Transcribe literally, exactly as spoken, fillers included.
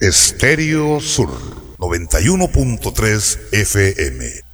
Estéreo Sur noventa y uno punto tres F M.